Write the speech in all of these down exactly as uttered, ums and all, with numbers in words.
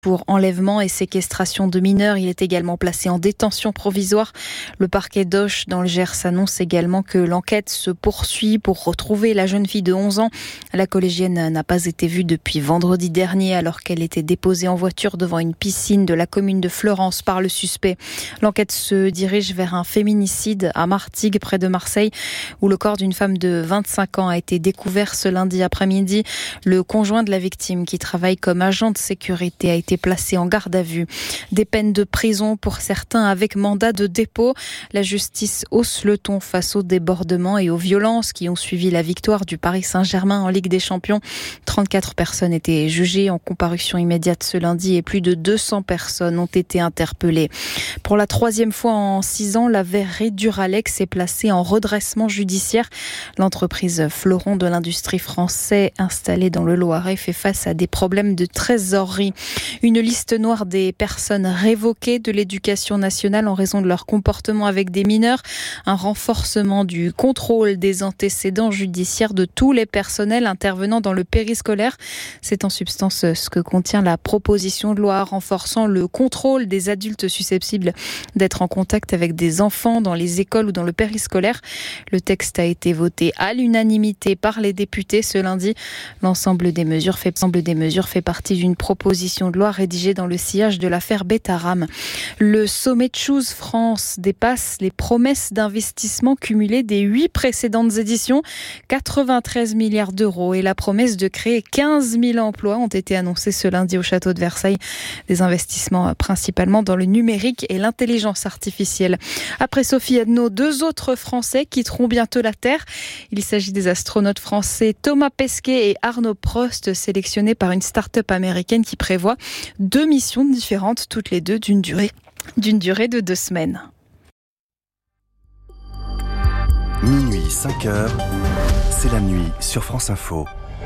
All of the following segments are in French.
pour enlèvement et séquestration de mineurs. Il est également placé en détention provisoire. Le parquet d'Auch dans le Gers annonce également que l'enquête se poursuit pour retrouver la jeune fille de onze ans. La collégienne n'a pas été vue depuis vendredi dernier alors qu'elle était déposée en voiture devant une piscine de la commune de Fleurance par le suspect. L'enquête se dirige vers un féminicide à Martigues près de Marseille où le corps d'une femme de vingt-cinq ans a été découvert ce lundi après-midi. Le conjoint de la victime qui travaille comme agent de sécurité a été placé en garde à vue. Des peines de prison pour certains avec mandat de dépôt. La justice hausse le ton face aux débordements et aux violences qui ont suivi la victoire du Paris Saint-Germain en Ligue des Champions. trente-quatre personnes étaient jugées en comparution immédiate ce lundi et plus de deux cents personnes ont été interpellées. Pour la troisième fois en six ans, la verrerie Duralex est placée en redressement judiciaire. L'entreprise fleuron de l'industrie française installée dans le Loiret fait face à des problèmes de trésorerie. Une liste noire des personnes révoquées de l'éducation nationale en raison de leur comportement avec des mineurs. Un renforcement du contrôle des antécédents judiciaires de tous les personnels intervenant dans le périscolaire. C'est en substance ce que contient la proposition de loi renforçant le contrôle des adultes susceptibles d'être en contact avec des enfants dans les écoles ou dans le périscolaire. Le texte a été voté à l'unanimité par les députés ce lundi. L'ensemble des mesures fait, l'ensemble des mesures fait partie d'une proposition de loi rédigée dans le sillage de l'affaire Betaram. Le sommet de Choose France dépasse les promesses d'investissement cumulées des huit précédentes éditions. quatre-vingt-treize milliards d'euros et la promesse de créer quinze mille emplois ont été annoncés ce lundi au château de Versailles. Des investissements principalement dans le numérique et l'intelligence artificielle. Après Sophie Adno, deux autres Français quitteront bientôt la Terre. Il s'agit des astronautes français Thomas Pesquet et Arnaud Prost, sélectionnés par une start-up américaine qui prévoit deux missions différentes, toutes les deux d'une durée, d'une durée de deux semaines. Minuit, cinq heures, c'est la nuit sur France Info.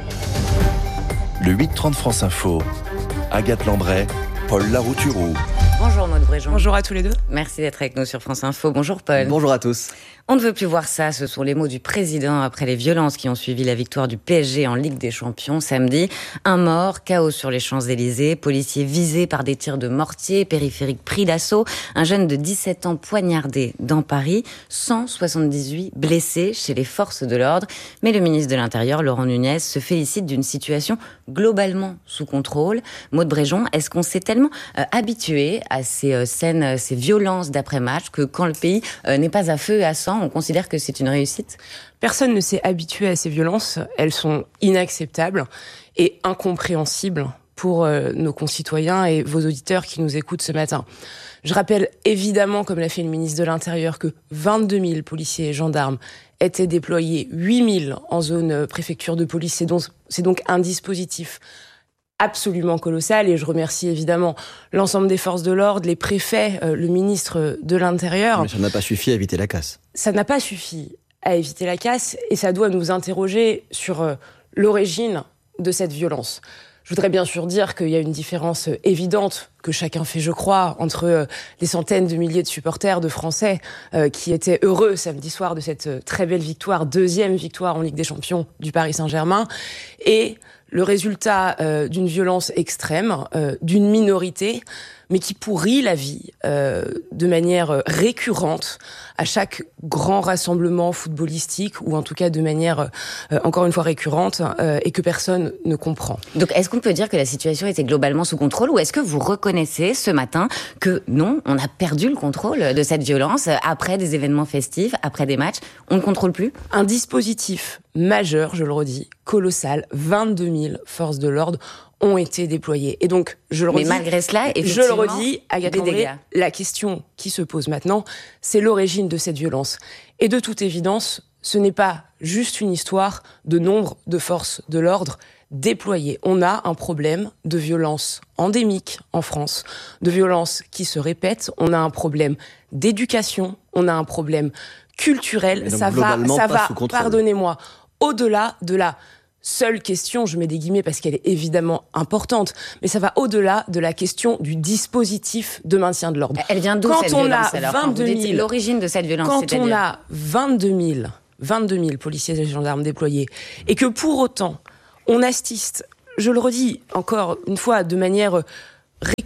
Le huit trente France Info, Agathe Lambray, Paul Larouturou. Bonjour Maud Bréjon. Bonjour à tous les deux. Merci d'être avec nous sur France Info. Bonjour Paul. Bonjour à tous. On ne veut plus voir ça, ce sont les mots du président après les violences qui ont suivi la victoire du P S G en Ligue des Champions samedi. Un mort, chaos sur les Champs-Élysées, policiers visés par des tirs de mortier, périphérique pris d'assaut, un jeune de dix-sept ans poignardé dans Paris, cent soixante-dix-huit blessés chez les forces de l'ordre. Mais le ministre de l'Intérieur, Laurent Nunez, se félicite d'une situation globalement sous contrôle. Maud Bréjon, est-ce qu'on s'est tellement euh, habitué à ces euh, scènes, euh, ces violences d'après-match que quand le pays euh, n'est pas à feu et à sang, on considère que c'est une réussite? Personne ne s'est habitué à ces violences. Elles sont inacceptables et incompréhensibles pour euh, nos concitoyens et vos auditeurs qui nous écoutent ce matin. Je rappelle évidemment, comme l'a fait le ministre de l'Intérieur, que vingt-deux mille policiers et gendarmes étaient déployés, huit mille en zone préfecture de police. C'est donc, c'est donc un dispositif absolument colossal et je remercie évidemment l'ensemble des forces de l'ordre, les préfets, euh, le ministre de l'Intérieur. Mais ça n'a pas suffi à éviter la casse. Ça n'a pas suffi à éviter la casse et ça doit nous interroger sur euh, l'origine de cette violence. Je voudrais bien sûr dire qu'il y a une différence évidente que chacun fait, je crois, entre euh, les centaines de milliers de supporters de Français euh, qui étaient heureux samedi soir de cette euh, très belle victoire, deuxième victoire en Ligue des Champions du Paris Saint-Germain, et le résultat euh, d'une violence extrême, euh, d'une minorité, mais qui pourrit la vie euh, de manière récurrente à chaque grand rassemblement footballistique, ou en tout cas de manière, euh, encore une fois, récurrente, euh, et que personne ne comprend. Donc est-ce qu'on peut dire que la situation était globalement sous contrôle, ou est-ce que vous reconnaissez ce matin que non, on a perdu le contrôle de cette violence après des événements festifs, après des matchs, on ne contrôle plus? Un dispositif majeur, je le redis, colossal, vingt-deux mille forces de l'ordre ont été déployées. Et donc, je le redis... Mais malgré cela, effectivement, je le redis, Agathe Lambray, dégâts. La question qui se pose maintenant, c'est l'origine de cette violence. Et de toute évidence, ce n'est pas juste une histoire de nombre de forces de l'ordre déployées. On a un problème de violence endémique en France, de violence qui se répète. On a un problème d'éducation, on a un problème culturel. Ça va, ça va, pardonnez-moi, au-delà de la seule question, je mets des guillemets parce qu'elle est évidemment importante, mais ça va au-delà de la question du dispositif de maintien de l'ordre. Elle vient d'où quand cette on violence a alors, vingt-deux mille, l'origine de cette violence, quand c'est-à-dire on a vingt-deux mille, vingt-deux mille policiers et gendarmes déployés, et que pour autant, on assiste, je le redis encore une fois, de manière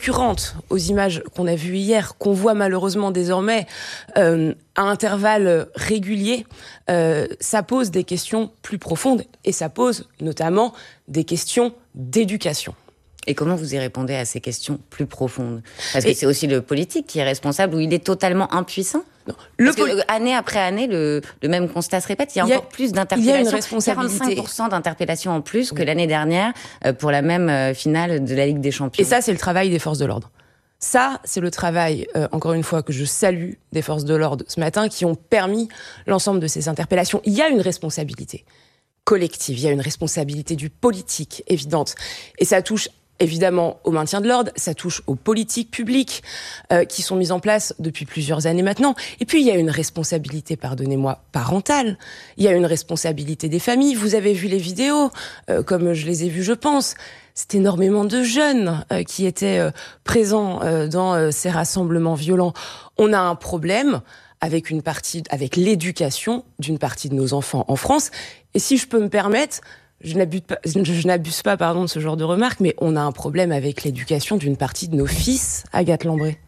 concurrente aux images qu'on a vues hier, qu'on voit malheureusement désormais euh, à intervalles réguliers, euh, ça pose des questions plus profondes et ça pose notamment des questions d'éducation. Et comment vous y répondez à ces questions plus profondes ? Parce que et c'est aussi le politique qui est responsable, ou il est totalement impuissant ? Non. Le Parce poli- que, année après année, le, le même constat se répète. Il y a, il y a encore plus d'interpellations. Il y a une responsabilité. quarante-cinq pour cent d'interpellations en plus que oui. l'année dernière pour la même finale de la Ligue des Champions. Et ça, c'est le travail des forces de l'ordre. Ça, c'est le travail, euh, encore une fois, que je salue des forces de l'ordre ce matin, qui ont permis l'ensemble de ces interpellations. Il y a une responsabilité collective, il y a une responsabilité du politique évidente. Et ça touche évidemment au maintien de l'ordre, ça touche aux politiques publiques euh, qui sont mises en place depuis plusieurs années maintenant. Et puis, il y a une responsabilité, pardonnez-moi, parentale. Il y a une responsabilité des familles. Vous avez vu les vidéos, euh, comme je les ai vues, je pense. C'est énormément de jeunes euh, qui étaient euh, présents euh, dans euh, ces rassemblements violents. On a un problème avec une partie, avec l'éducation d'une partie de nos enfants en France. Et si je peux me permettre, je n'abuse pas, je n'abuse pas pardon, de ce genre de remarques, mais on a un problème avec l'éducation d'une partie de nos fils, Agathe Lambré.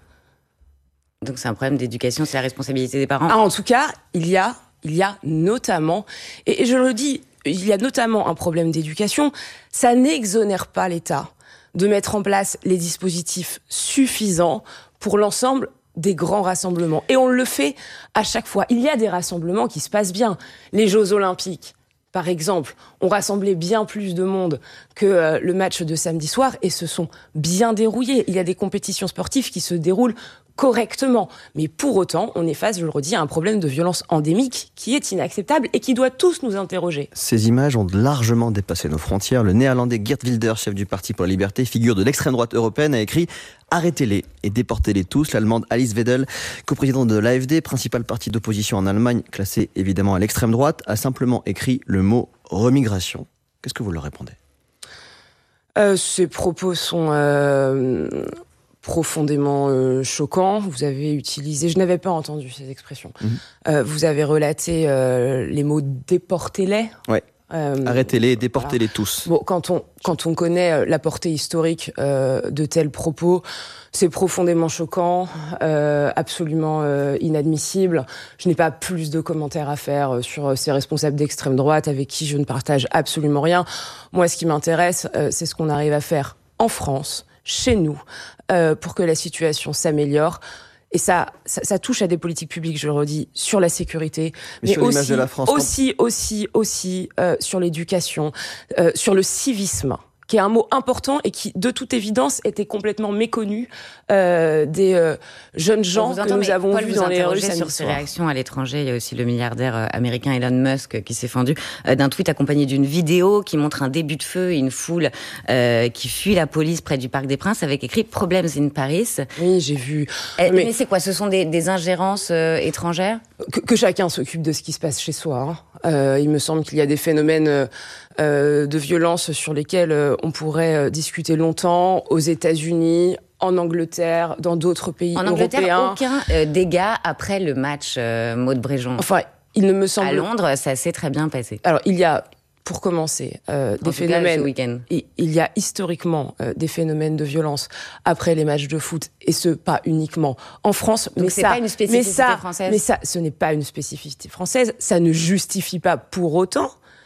Donc c'est un problème d'éducation, c'est la responsabilité des parents. Ah, en tout cas, il y a, il y a notamment, et, et je le dis, il y a notamment un problème d'éducation. Ça n'exonère pas l'État de mettre en place les dispositifs suffisants pour l'ensemble des grands rassemblements. Et on le fait à chaque fois. Il y a des rassemblements qui se passent bien. Les Jeux Olympiques, par exemple, ont rassemblé bien plus de monde que euh, le match de samedi soir et se sont bien déroulés. Il y a des compétitions sportives qui se déroulent correctement. Mais pour autant, on est face, je le redis, à un problème de violence endémique qui est inacceptable et qui doit tous nous interroger. Ces images ont largement dépassé nos frontières. Le néerlandais Geert Wilders, chef du Parti pour la Liberté, figure de l'extrême droite européenne, a écrit « Arrêtez-les et déportez-les tous ». L'Allemande Alice Weidel, coprésidente de l'A F D, principal parti d'opposition en Allemagne, classé évidemment à l'extrême droite, a simplement écrit le mot « remigration ». Qu'est-ce que vous leur répondez ? euh, Ces propos sont... Euh... profondément euh, choquant. Vous avez utilisé, je n'avais pas entendu ces expressions. Mmh. Euh, vous avez relaté euh, les mots déportez-les. Ouais. Euh, Arrêtez-les et déportez-les voilà. tous. Bon, quand on quand on connaît la portée historique euh, de tels propos, c'est profondément choquant, euh, absolument euh, inadmissible. Je n'ai pas plus de commentaires à faire sur ces responsables d'extrême droite avec qui je ne partage absolument rien. Moi, ce qui m'intéresse, euh, c'est ce qu'on arrive à faire en France, chez nous, euh, pour que la situation s'améliore. Et ça, ça, ça touche à des politiques publiques, je le redis, sur la sécurité, mais, mais sur aussi, de la France, aussi, quand... aussi, aussi, euh, sur l'éducation, euh, sur le civisme, qui est un mot important et qui, de toute évidence, était complètement méconnu euh, des euh, jeunes gens que nous avons vus dans les rues. Sur ces réactions à l'étranger, il y a aussi le milliardaire américain Elon Musk qui s'est fendu euh, d'un tweet accompagné d'une vidéo qui montre un début de feu et une foule euh, qui fuit la police près du Parc des Princes avec écrit « Problems in Paris ». Oui, j'ai vu. Euh, mais... mais c'est quoi ? Ce sont des, des ingérences euh, étrangères ? que, que chacun s'occupe de ce qui se passe chez soi. Hein. Euh, il me semble qu'il y a des phénomènes euh, euh, de violence sur lesquels euh, on pourrait euh, discuter longtemps, aux États-Unis, en Angleterre, dans d'autres pays en européens. En Angleterre, aucun euh, dégât après le match euh, Maud Bréjon. Enfin, il ne me semble... À Londres, ça s'est très bien passé. Alors, il y a... Pour commencer, euh, des phénomènes. Cas, ce week-end. Et il y a historiquement euh, des phénomènes de violence après les matchs de foot, et ce pas uniquement en France. Donc mais c'est ça, pas une spécificité mais ça, française. Mais ça, ce n'est pas une spécificité française. Ça ne justifie pas pour autant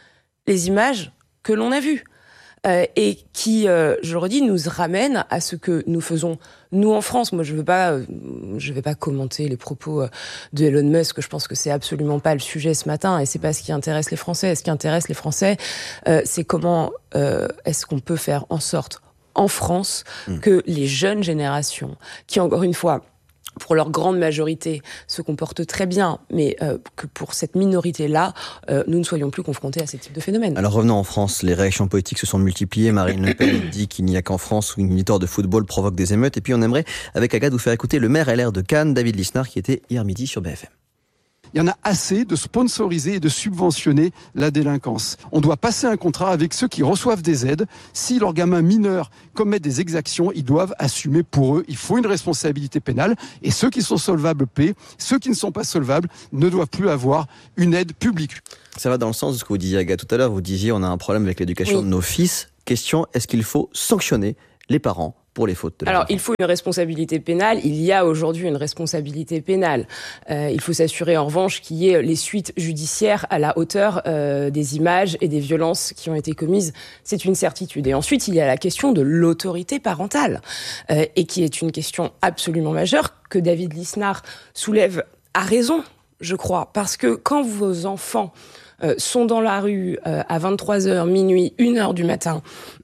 les images que l'on a vues. Euh, et qui, euh, je redis, nous ramène à ce que nous faisons nous en France. Moi, je veux pas, euh, je vais pas commenter les propos euh, de Elon Musk. Je pense que c'est absolument pas le sujet ce matin, et c'est pas ce qui intéresse les Français. Ce qui intéresse les Français, euh, c'est comment euh, est-ce qu'on peut faire en sorte, en France, mmh. que les jeunes générations, qui encore une fois, pour leur grande majorité, se comportent très bien, mais euh, que pour cette minorité-là, euh, nous ne soyons plus confrontés à ces types de phénomènes. Alors revenons en France, les réactions politiques se sont multipliées. Marine Le Pen dit qu'il n'y a qu'en France où une victoire de football provoque des émeutes. Et puis on aimerait, avec Agathe, vous faire écouter le maire L R de Cannes, David Lisnard, qui était hier midi sur B F M. Il y en a assez de sponsoriser et de subventionner la délinquance. On doit passer un contrat avec ceux qui reçoivent des aides. Si leurs gamins mineurs commettent des exactions, ils doivent assumer pour eux. Il faut une responsabilité pénale. Et ceux qui sont solvables paient. Ceux qui ne sont pas solvables ne doivent plus avoir une aide publique. Ça va dans le sens de ce que vous disiez, Agathe, tout à l'heure. Vous disiez on a un problème avec l'éducation oui. de nos fils. Question, est-ce qu'il faut sanctionner les parents pour les fautes de leurs Alors, enfants. il faut une responsabilité pénale. Il y a aujourd'hui une responsabilité pénale. Euh, il faut s'assurer, en revanche, qu'il y ait les suites judiciaires à la hauteur euh, des images et des violences qui ont été commises. C'est une certitude. Et ensuite, il y a la question de l'autorité parentale, euh, et qui est une question absolument majeure que David Lisnard soulève à raison, je crois. Parce que quand vos enfants euh, sont dans la rue euh, à vingt-trois heures, minuit, une heure du matin,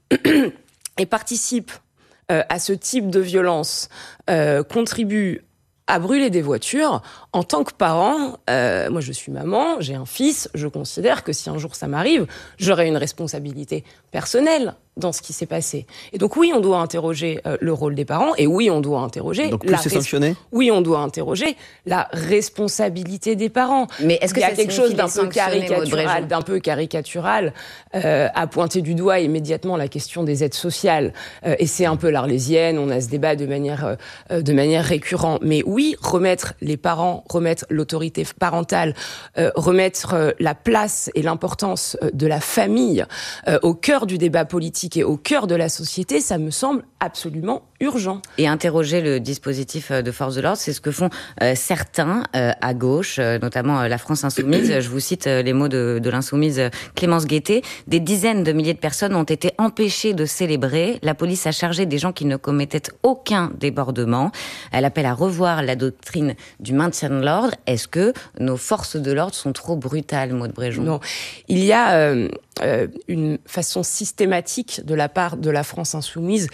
et participent euh, à ce type de violence, euh, contribuent à brûler des voitures, en tant que parent, euh, moi je suis maman, j'ai un fils, je considère que si un jour ça m'arrive, j'aurai une responsabilité personnelle dans ce qui s'est passé. Et donc oui, on doit interroger euh, le rôle des parents, et oui, on doit interroger... Donc plus la c'est res- sanctionné ? Oui, on doit interroger la responsabilité des parents. Mais est-ce que Il y a ça quelque signifie chose d'un les peu sanctionner, Maud caricatural, Bréjon d'un peu caricatural, euh, à pointer du doigt immédiatement la question des aides sociales. Euh, et c'est un peu l'arlésienne, on a ce débat de manière, euh, de manière récurrente. Mais oui, remettre les parents, remettre l'autorité parentale, euh, remettre euh, la place et l'importance euh, de la famille euh, au cœur du débat politique et au cœur de la société, ça me semble absolument urgent. Et interroger le dispositif de force de l'ordre, c'est ce que font euh, certains euh, à gauche, euh, notamment euh, la France Insoumise. Je vous cite euh, les mots de, de l'insoumise euh, Clémence Guettet. Des dizaines de milliers de personnes ont été empêchées de célébrer. La police a chargé des gens qui ne commettaient aucun débordement. Elle appelle à revoir la doctrine du maintien de l'ordre. Est-ce que nos forces de l'ordre sont trop brutales, Maud Bréjon ? Non. Il y a euh, euh, une façon systématique de la part de la France Insoumise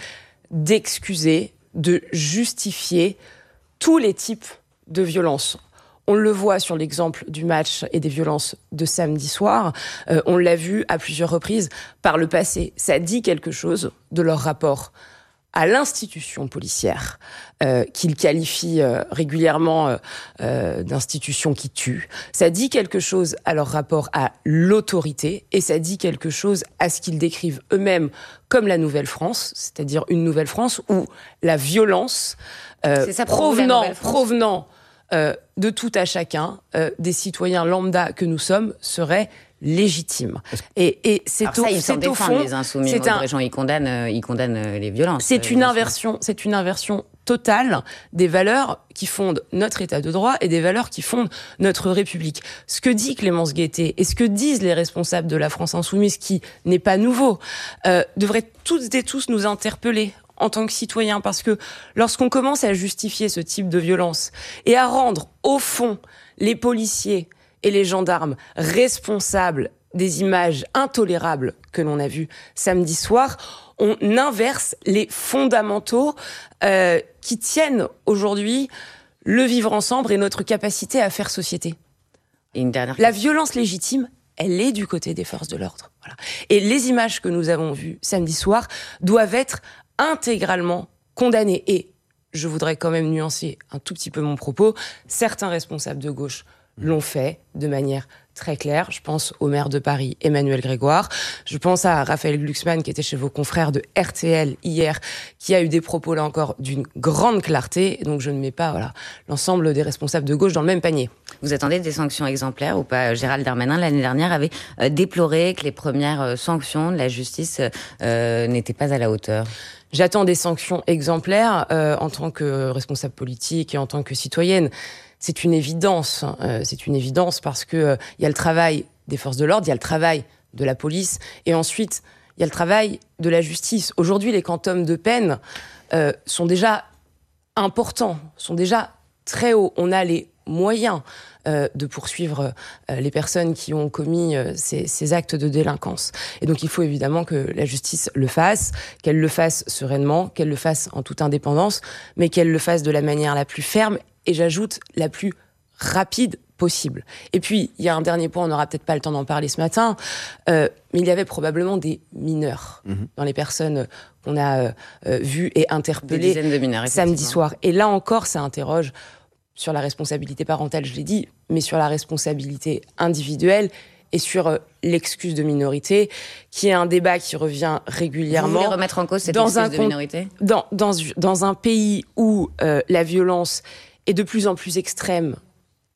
d'excuser, de justifier tous les types de violences. On le voit sur l'exemple du match et des violences de samedi soir. Euh, on l'a vu à plusieurs reprises par le passé. Ça dit quelque chose de leur rapport à l'institution policière, euh, qu'ils qualifient euh, régulièrement euh, euh, d'institution qui tue. Ça dit quelque chose à leur rapport à l'autorité, et ça dit quelque chose à ce qu'ils décrivent eux-mêmes comme la Nouvelle-France, c'est-à-dire une Nouvelle-France où la violence euh, C'est ça pour vous, la provenant, Nouvelle-France provenant euh, de tout à chacun, euh, des citoyens lambda que nous sommes, serait légitime. Et, et c'est Alors au, ça, ils s'en c'est au défendent, fond, les insoumis. c'est Maud un, Bréjon, ils condamnent, euh, ils condamnent euh, les violences. c'est euh, une les inversion, c'est une inversion totale des valeurs qui fondent notre État de droit et des valeurs qui fondent notre République. Ce que dit Clémence Guettet et ce que disent les responsables de la France Insoumise, qui n'est pas nouveau, euh, devrait toutes et tous nous interpeller en tant que citoyens, parce que lorsqu'on commence à justifier ce type de violence et à rendre, au fond, les policiers et les gendarmes responsables des images intolérables que l'on a vues samedi soir, on inverse les fondamentaux euh, qui tiennent aujourd'hui le vivre ensemble et notre capacité à faire société. Et une dernière La violence légitime, elle est du côté des forces de l'ordre. Voilà. Et les images que nous avons vues samedi soir doivent être intégralement condamnées. Et je voudrais quand même nuancer un tout petit peu mon propos. Certains responsables de gauche l'ont fait de manière très claire. Je pense au maire de Paris, Emmanuel Grégoire. Je pense à Raphaël Glucksmann, qui était chez vos confrères de R T L hier, qui a eu des propos, là encore, d'une grande clarté. Donc je ne mets pas voilà, l'ensemble des responsables de gauche dans le même panier. Vous attendez des sanctions exemplaires ou pas ? Gérald Darmanin, l'année dernière, avait euh, déploré que les premières euh, sanctions de la justice euh, n'étaient pas à la hauteur. J'attends des sanctions exemplaires euh, en tant que responsable politique et en tant que citoyenne. C'est une évidence, euh, c'est une évidence parce que euh, y a le travail des forces de l'ordre, il y a le travail de la police, et ensuite il y a le travail de la justice. Aujourd'hui, les quantums de peine euh, sont déjà importants, sont déjà très hauts. On a les moyens euh, de poursuivre euh, les personnes qui ont commis euh, ces, ces actes de délinquance. Et donc il faut évidemment que la justice le fasse, qu'elle le fasse sereinement, qu'elle le fasse en toute indépendance, mais qu'elle le fasse de la manière la plus ferme et j'ajoute la plus rapide possible. Et puis, il y a un dernier point, on n'aura peut-être pas le temps d'en parler ce matin, euh, mais il y avait probablement des mineurs mmh. dans les personnes qu'on a euh, vues et interpellées de mineurs, samedi soir. Et là encore, ça interroge sur la responsabilité parentale, je l'ai dit, mais sur la responsabilité individuelle et sur euh, l'excuse de minorité, qui est un débat qui revient régulièrement. Vous voulez remettre en cause cette dans excuse un de con- minorité ? dans, dans, dans un pays où euh, la violence est de plus en plus extrême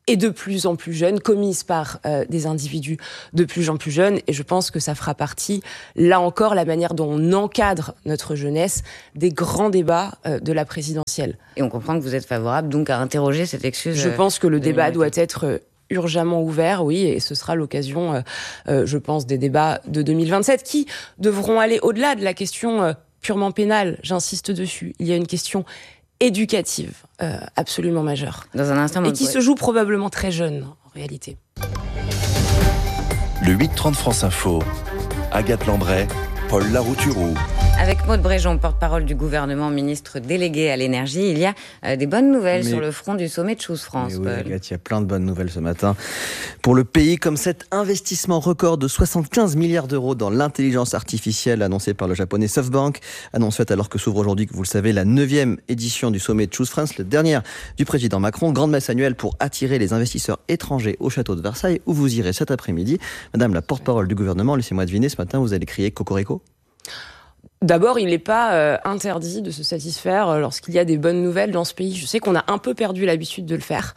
et de plus en plus jeunes, commises par euh, des individus de plus en plus jeunes. Et je pense que ça fera partie, là encore, la manière dont on encadre notre jeunesse, des grands débats euh, de la présidentielle. Et on comprend que vous êtes favorable donc à interroger cette excuse. Je pense que le de débat minorité. doit être euh, urgemment ouvert, oui, et ce sera l'occasion, euh, euh, je pense, des débats de deux mille vingt-sept qui devront aller au-delà de la question euh, purement pénale. J'insiste dessus. Il y a une question éducative euh, absolument majeure. Dans un instant, et qui se joue probablement très jeune, en réalité. Le huit trente France Info. Agathe Lambray, Paul Larouturou. Avec Maud Bréjon, porte-parole du gouvernement, ministre délégué à l'énergie, il y a euh, des bonnes nouvelles Mais... sur le front du sommet de Choose France. Oui, Paul. Agathe, il y a plein de bonnes nouvelles ce matin. Pour le pays, comme cet investissement record de soixante-quinze milliards d'euros dans l'intelligence artificielle annoncé par le japonais SoftBank, annonce faite alors que s'ouvre aujourd'hui, vous le savez, la neuvième édition du sommet de Choose France, le dernier du président Macron. Grande messe annuelle pour attirer les investisseurs étrangers au château de Versailles, où vous irez cet après-midi. Madame la porte-parole du gouvernement, laissez-moi deviner, ce matin, vous allez crier Cocorico ? D'abord, il n'est pas euh, interdit de se satisfaire euh, lorsqu'il y a des bonnes nouvelles dans ce pays. Je sais qu'on a un peu perdu l'habitude de le faire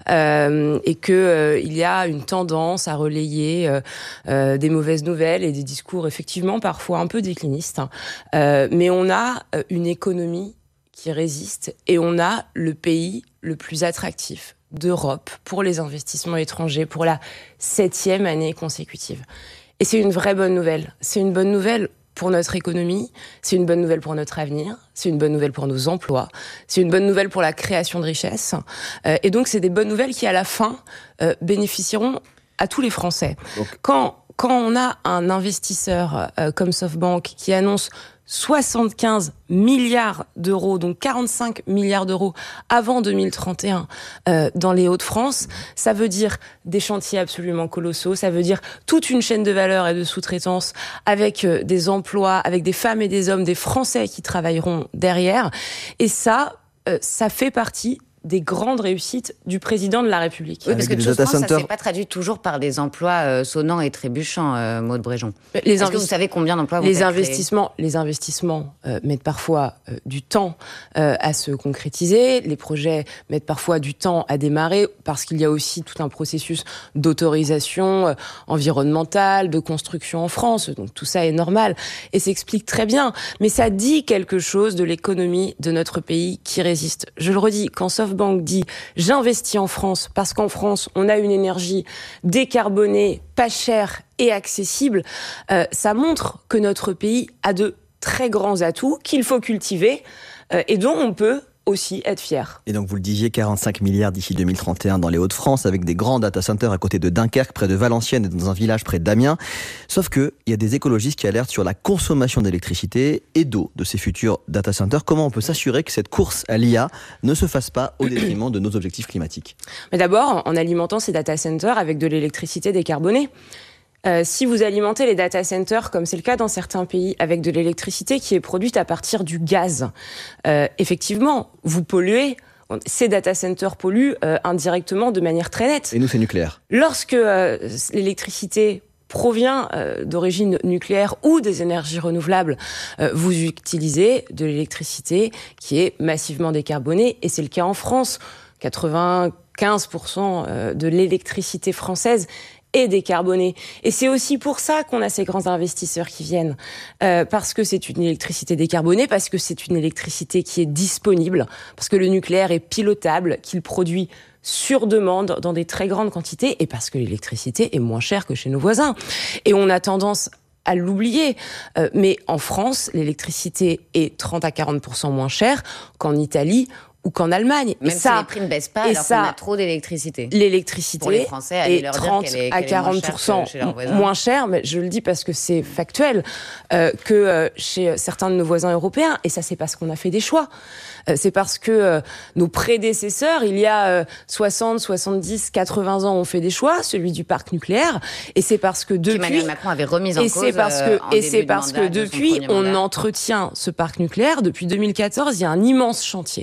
euh, et qu'il euh, y a une tendance à relayer euh, euh, des mauvaises nouvelles et des discours effectivement parfois un peu déclinistes. Euh, mais on a euh, une économie qui résiste et on a le pays le plus attractif d'Europe pour les investissements étrangers pour la septième année consécutive. Et c'est une vraie bonne nouvelle. C'est une bonne nouvelle pour notre économie, c'est une bonne nouvelle pour notre avenir, c'est une bonne nouvelle pour nos emplois, c'est une bonne nouvelle pour la création de richesses. Euh, et donc, c'est des bonnes nouvelles qui, à la fin, euh, bénéficieront à tous les Français. Donc... Quand, quand on a un investisseur euh, comme SoftBank qui annonce soixante-quinze milliards d'euros, donc quarante-cinq milliards d'euros avant deux mille trente et un euh, dans les Hauts-de-France, ça veut dire des chantiers absolument colossaux, ça veut dire toute une chaîne de valeur et de sous-traitance avec euh, des emplois, avec des femmes et des hommes, des Français qui travailleront derrière. Et ça, euh, ça fait partie des grandes réussites du président de la République. Oui, parce que Choose France, ça ne s'est pas traduit toujours par des emplois euh, sonnants et trébuchants, euh, Maud Bréjon. Les Est-ce investi- que vous savez combien d'emplois vont les être investissements, créés ? Les investissements euh, mettent parfois euh, du temps euh, à se concrétiser. Les projets mettent parfois du temps à démarrer parce qu'il y a aussi tout un processus d'autorisation euh, environnementale, de construction en France. Donc tout ça est normal et s'explique très bien. Mais ça dit quelque chose de l'économie de notre pays qui résiste. Je le redis, quand SoftBank dit « j'investis en France parce qu'en France, on a une énergie décarbonée, pas chère et accessible euh, », ça montre que notre pays a de très grands atouts qu'il faut cultiver euh, et dont on peut aussi être fier. Et donc vous le disiez, quarante-cinq milliards d'ici deux mille trente et un dans les Hauts-de-France, avec des grands data centers à côté de Dunkerque, près de Valenciennes et dans un village près d'Amiens. Sauf qu'il y a des écologistes qui alertent sur la consommation d'électricité et d'eau de ces futurs data centers. Comment on peut s'assurer que cette course à l'I A ne se fasse pas au détriment de nos objectifs climatiques ? Mais d'abord, en alimentant ces data centers avec de l'électricité décarbonée. Euh, si vous alimentez les data centers, comme c'est le cas dans certains pays, avec de l'électricité qui est produite à partir du gaz, euh, effectivement, vous polluez. Ces data centers polluent euh, indirectement de manière très nette. Et nous, c'est nucléaire. Lorsque euh, l'électricité provient euh, d'origine nucléaire ou des énergies renouvelables, euh, vous utilisez de l'électricité qui est massivement décarbonée. Et c'est le cas en France. quatre-vingt-quinze pour cent de l'électricité française et décarbonée. Et c'est aussi pour ça qu'on a ces grands investisseurs qui viennent. Euh, parce que c'est une électricité décarbonée, parce que c'est une électricité qui est disponible, parce que le nucléaire est pilotable, qu'il produit sur demande dans des très grandes quantités, et parce que l'électricité est moins chère que chez nos voisins. Et on a tendance à l'oublier. Euh, mais en France, l'électricité est trente à quarante pour cent moins chère qu'en Italie ou qu'en Allemagne. Même et ça, si les prix ne baissent pas, alors ça, qu'on a trop d'électricité. L'électricité Pour les Français, allez est leur dire trente qu'elle est, à qu'elle quarante pour cent est moins chère moins cher, mais je le dis parce que c'est factuel, euh, que euh, chez certains de nos voisins européens. Et ça, c'est parce qu'on a fait des choix. Euh, c'est parce que euh, nos prédécesseurs, il y a euh, soixante, soixante-dix, quatre-vingts ans, ont fait des choix, celui du parc nucléaire. Et c'est parce que depuis... Emmanuel Macron avait remis en et cause c'est parce que, euh, en et c'est parce mandat, que depuis, on mandat. entretient ce parc nucléaire. Depuis deux mille quatorze, il y a un immense chantier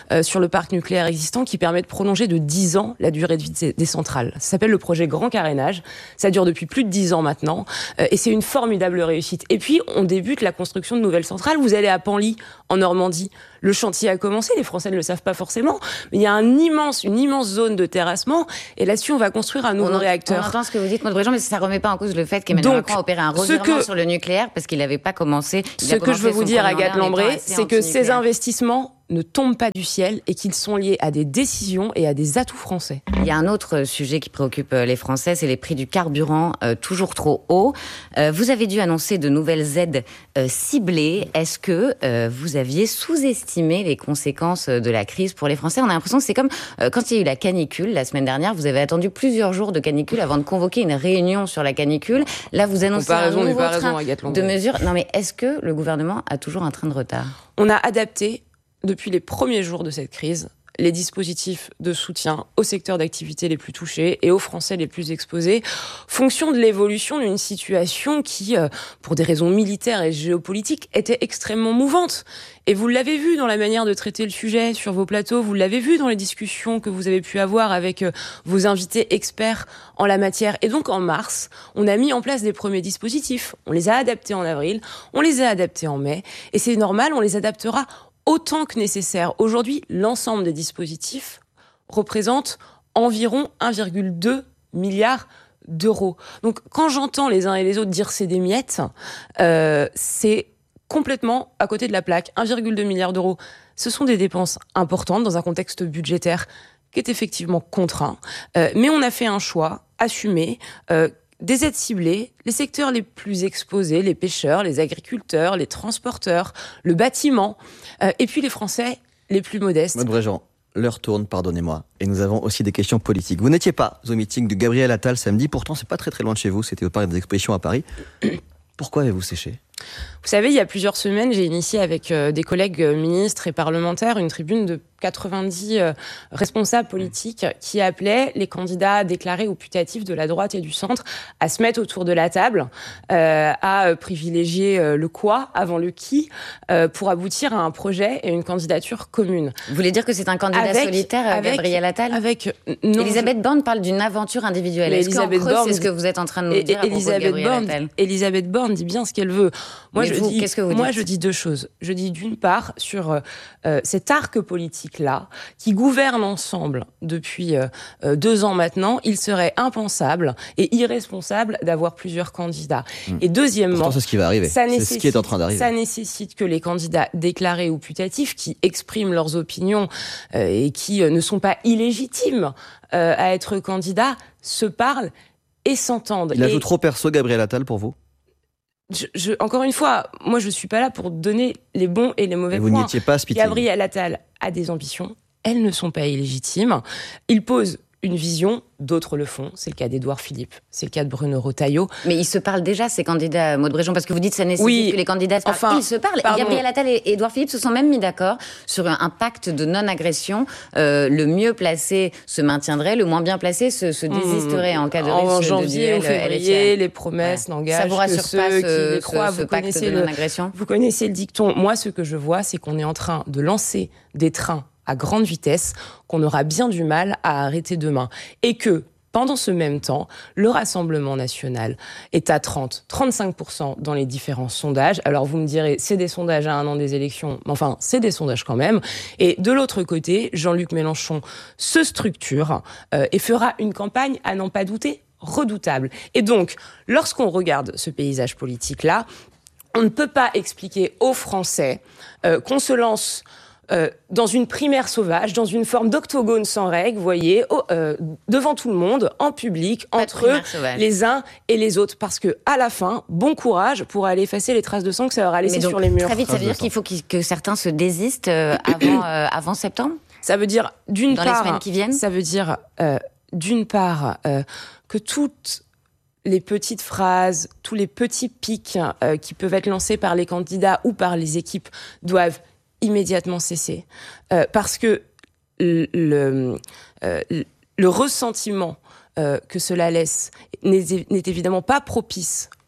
euh, sur le parc nucléaire existant qui permet de prolonger de dix ans la durée de vie des, des centrales. Ça s'appelle le projet Grand Carénage. Ça dure depuis plus de dix ans maintenant euh, et c'est une formidable réussite. Et puis, on débute la construction de nouvelles centrales. Vous allez à Penly, en Normandie. Le chantier a commencé, les Français ne le savent pas forcément, mais il y a un immense, une immense zone de terrassement, et là-dessus, on va construire un nouveau on réacteur. On entend ce que vous dites, Maud Bréjean, mais ça ne remet pas en cause le fait qu'Emmanuel Macron a opéré un revirement que, sur le nucléaire, parce qu'il n'avait pas commencé... Ce que je veux vous dire, Agathe Lambré, c'est que ces investissements ne tombent pas du ciel et qu'ils sont liés à des décisions et à des atouts français. Il y a un autre sujet qui préoccupe les Français, c'est les prix du carburant euh, toujours trop hauts. Euh, vous avez dû annoncer de nouvelles aides euh, ciblées. Est-ce que euh, vous aviez sous-estimé les conséquences de la crise pour les Français ? On a l'impression que c'est comme euh, quand il y a eu la canicule la semaine dernière. Vous avez attendu plusieurs jours de canicule avant de convoquer une réunion sur la canicule. Là, vous annoncez un nouveau train de mesures. Non, mais est-ce que le gouvernement a toujours un train de retard ? On a adapté depuis les premiers jours de cette crise, les dispositifs de soutien aux secteurs d'activité les plus touchés et aux Français les plus exposés, fonction de l'évolution d'une situation qui, pour des raisons militaires et géopolitiques, était extrêmement mouvante. Et vous l'avez vu dans la manière de traiter le sujet sur vos plateaux, vous l'avez vu dans les discussions que vous avez pu avoir avec vos invités experts en la matière. Et donc en mars, on a mis en place des premiers dispositifs. On les a adaptés en avril, on les a adaptés en mai, et c'est normal, on les adaptera autant que nécessaire. Aujourd'hui, l'ensemble des dispositifs représente environ un virgule deux milliard d'euros. Donc, quand j'entends les uns et les autres dire c'est des miettes, euh, c'est complètement à côté de la plaque. un virgule deux milliard d'euros, ce sont des dépenses importantes dans un contexte budgétaire qui est effectivement contraint. Euh, mais on a fait un choix assumé, euh, des aides ciblées, les secteurs les plus exposés, les pêcheurs, les agriculteurs, les transporteurs, le bâtiment, euh, et puis les Français les plus modestes. Maud Bréjean, l'heure tourne, pardonnez-moi, et nous avons aussi des questions politiques. Vous n'étiez pas au meeting de Gabriel Attal samedi, pourtant c'est pas très très loin de chez vous, c'était au parc des expositions à Paris. Pourquoi avez-vous séché ? Vous savez, il y a plusieurs semaines, j'ai initié avec euh, des collègues euh, ministres et parlementaires une tribune de quatre-vingt-dix euh, responsables politiques qui appelaient les candidats déclarés ou putatifs de la droite et du centre à se mettre autour de la table, euh, à euh, privilégier euh, le quoi avant le qui, euh, pour aboutir à un projet et une candidature commune. Vous voulez dire que c'est un candidat avec, solitaire, avec, Gabriel Attal ? Avec, non, Elisabeth Borne parle d'une aventure individuelle. Est-ce qu'en creux, c'est ce que vous êtes en train de nous dire à propos de Gabriel Borne, Attal ? Elisabeth Borne dit bien ce qu'elle veut. Moi, Mais je vous, dis, qu'est-ce que vous moi dites ? je dis deux choses. Je dis d'une part sur euh, cet arc politique-là, qui gouverne ensemble depuis euh, deux ans maintenant, il serait impensable et irresponsable d'avoir plusieurs candidats. Mmh. Et deuxièmement, pourtant, c'est ce qui va arriver. Ça c'est ce qui est en train d'arriver. Ça nécessite que les candidats déclarés ou putatifs, qui expriment leurs opinions euh, et qui euh, ne sont pas illégitimes euh, à être candidats, se parlent et s'entendent. Il et... ajoute trop perso, Gabriel Attal, pour vous ? Je, je, encore une fois, moi je suis pas là pour donner les bons et les mauvais et vous points. Vous n'y étiez pas, Spitting. Gabriel Attal a des ambitions, elles ne sont pas illégitimes. Il pose une vision, d'autres le font. C'est le cas d'Édouard Philippe, c'est le cas de Bruno Retailleau. Mais ils se parlent déjà, ces candidats, Maud Bréjean, parce que vous dites que ça nécessite oui, que les candidats se parlent. Enfin, ils se parlent. Pardon. Gabriel Attal et Édouard Philippe se sont même mis d'accord sur un pacte de non-agression. Euh, le mieux placé se maintiendrait, le moins bien placé se, se désisterait mmh. en cas de risque en janvier de duel. ou février, les promesses ouais. n'engagent ça vous rassure que ceux pas ce, qui les croient. Ce, ce vous, pacte connaissez de le, non-agression vous connaissez le dicton. Moi, ce que je vois, c'est qu'on est en train de lancer des trains à grande vitesse qu'on aura bien du mal à arrêter demain. Et que, pendant ce même temps, le Rassemblement national est à trente, trente-cinq pour cent dans les différents sondages. Alors vous me direz, c'est des sondages à un an des élections, mais enfin, c'est des sondages quand même. Et de l'autre côté, Jean-Luc Mélenchon se structure euh, et fera une campagne, à n'en pas douter, redoutable. Et donc, lorsqu'on regarde ce paysage politique-là, on ne peut pas expliquer aux Français euh, qu'on se lance Euh, dans une primaire sauvage, dans une forme d'octogone sans règles, vous voyez, oh, euh, devant tout le monde, en public, pas entre les uns et les autres. Parce que à la fin, bon courage pour aller effacer les traces de sang que ça aura laissé donc, sur les murs. Très vite, ça veut dire qu'il faut qu que certains se désistent euh, avant, euh, avant septembre ? Ça veut dire, d'une dans part... les semaines qui viennent ? Ça veut dire, euh, d'une part, euh, que toutes les petites phrases, tous les petits pics euh, qui peuvent être lancés par les candidats ou par les équipes doivent immédiatement cesser. Euh, parce que le, le, euh, le ressentiment euh, que cela laisse n'est, n'est évidemment pas propice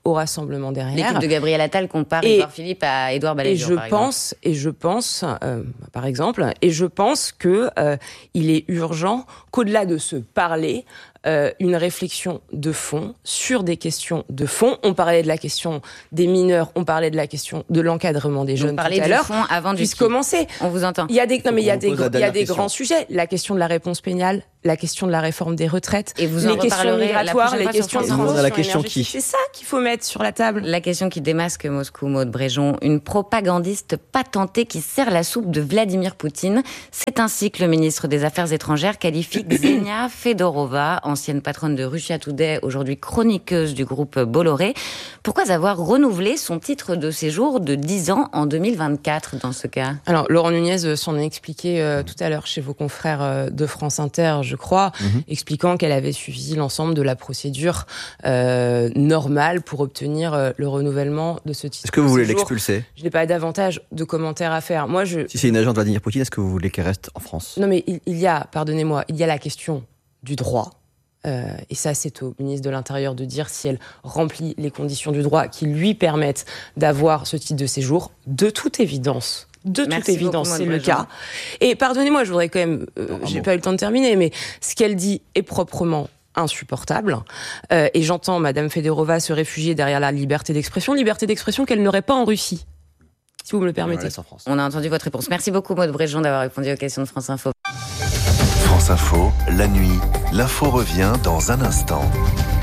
au Rassemblement derrière. L'équipe de Gabriel Attal compare et, Édouard Philippe à Édouard Balladur, et je par pense, exemple. Et je pense, euh, par exemple, et je pense que euh, il est urgent qu'au-delà de se parler, euh, une réflexion de fond sur des questions de fond. On parlait de la question des mineurs, on parlait de la question de l'encadrement des jeunes tout à l'heure. Du fond avant du puisse commencer. On vous entend. Il y a des, non mais il y a des, il y a des question. grands sujets. La question de la réponse pénale, la question de la réforme des retraites, et vous en les questions migratoires, les questions de transition la question qui C'est ça qu'il faut mettre sur la table. La question qui démasque Moscou, Maud Bréjon, une propagandiste patentée qui sert la soupe de Vladimir Poutine. C'est ainsi que le ministre des Affaires étrangères qualifie Ksenia Fedorova, ancienne patronne de Russia Today, aujourd'hui chroniqueuse du groupe Bolloré. Pourquoi avoir renouvelé son titre de séjour de dix ans en deux mille vingt-quatre dans ce cas ? Alors, Laurent Nunez s'en a expliqué euh, tout à l'heure chez vos confrères euh, de France Inter, je crois, mmh. expliquant qu'elle avait suivi l'ensemble de la procédure euh, normale pour obtenir euh, le renouvellement de ce titre. Est-ce que vous voulez l'expulser ? Je n'ai pas davantage de commentaires à faire. Moi, je... Si c'est une agente de Vladimir Poutine, est-ce que vous voulez qu'elle reste en France ? Non, mais il, il y a, pardonnez-moi, il y a la question du droit. Euh, et ça, c'est au ministre de l'Intérieur de dire si elle remplit les conditions du droit qui lui permettent d'avoir ce titre de séjour. De toute évidence, de Merci toute évidence, beaucoup, c'est le cas. Et pardonnez-moi, je voudrais quand même, euh, non, j'ai bon. pas eu le temps de terminer, mais ce qu'elle dit est proprement insupportable. Euh, et j'entends Madame Fedorova se réfugier derrière la liberté d'expression, liberté d'expression qu'elle n'aurait pas en Russie, si vous me le permettez. On a entendu votre réponse. Merci beaucoup, Maud Bréjon, d'avoir répondu aux questions de France Info. France Info, la nuit, l'info revient dans un instant.